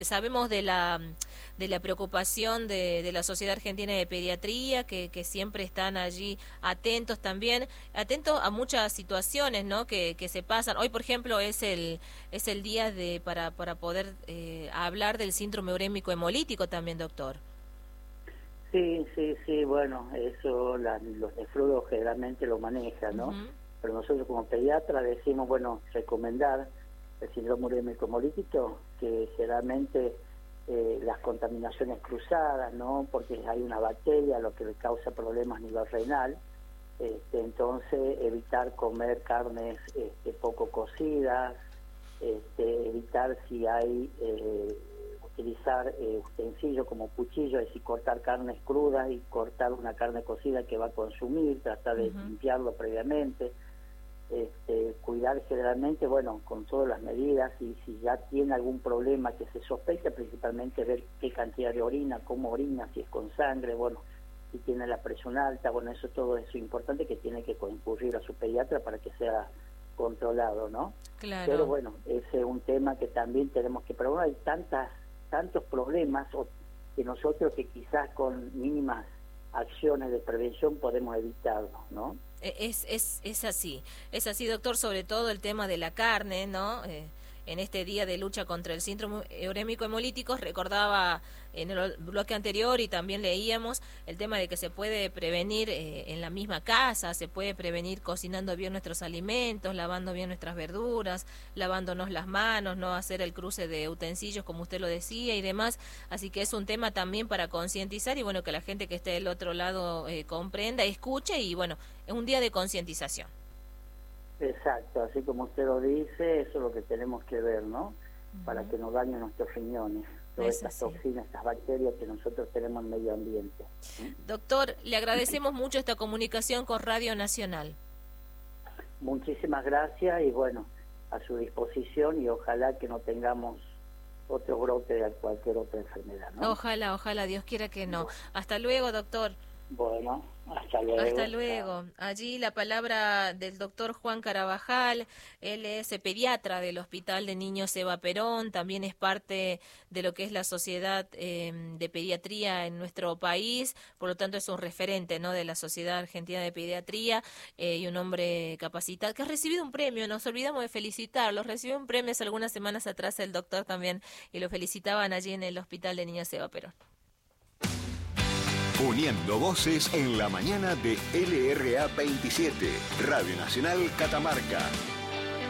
Sabemos de la preocupación de la Sociedad Argentina de Pediatría, que siempre están allí atentos también, atentos a muchas situaciones, ¿no? Que se pasan. Hoy, por ejemplo, es el día para poder hablar del síndrome urémico hemolítico también, doctor. Sí, sí, sí, bueno, eso los nefrólogos generalmente lo manejan, ¿no? Ujú. Pero nosotros como pediatra decimos, bueno, recomendar el síndrome urémico hemolítico, que generalmente las contaminaciones cruzadas, ¿no? Porque hay una bacteria, lo que le causa problemas a nivel renal, entonces evitar comer carnes poco cocidas, evitar si hay utilizar utensilios como cuchillo, es decir, cortar carnes crudas y cortar una carne cocida que va a consumir, tratar de limpiarlo previamente, cuidar generalmente, bueno, con todas las medidas, y si ya tiene algún problema que se sospecha, principalmente ver qué cantidad de orina, cómo orina, si es con sangre, bueno, si tiene la presión alta, bueno, todo eso es importante, que tiene que concurrir a su pediatra para que sea controlado, ¿no? Claro. Pero bueno, ese es un tema que también tenemos que, pero bueno, hay tantos problemas que nosotros que quizás con mínimas acciones de prevención podemos evitarlo, ¿no? Es así, doctor, sobre todo el tema de la carne, ¿no? En este día de lucha contra el síndrome urémico hemolítico, recordaba en el bloque anterior y también leíamos el tema de que se puede prevenir en la misma casa, se puede prevenir cocinando bien nuestros alimentos, lavando bien nuestras verduras, lavándonos las manos, no hacer el cruce de utensilios como usted lo decía y demás, así que es un tema también para concientizar y bueno, que la gente que esté del otro lado comprenda, escuche y bueno, es un día de concientización. Exacto, así como usted lo dice, eso es lo que tenemos que ver, ¿no? Para que no dañen nuestros riñones, todas estas toxinas, estas bacterias que nosotros tenemos en el medio ambiente. Doctor, le agradecemos mucho esta comunicación con Radio Nacional. Muchísimas gracias y bueno, a su disposición, y ojalá que no tengamos otro brote de cualquier otra enfermedad, ¿no? Ojalá, Dios quiera que no. Bueno. Hasta luego, doctor. Bueno, hasta luego. Hasta luego. Allí la palabra del doctor Juan Carabajal, él es pediatra del Hospital de Niños Eva Perón, también es parte de lo que es la Sociedad de Pediatría en nuestro país, por lo tanto es un referente, ¿no?, de la Sociedad Argentina de Pediatría y un hombre capacitado, que ha recibido un premio, nos olvidamos de felicitarlo, recibió un premio hace algunas semanas atrás el doctor también, y lo felicitaban allí en el Hospital de Niños Eva Perón. Uniendo voces en la mañana de LRA 27, Radio Nacional Catamarca.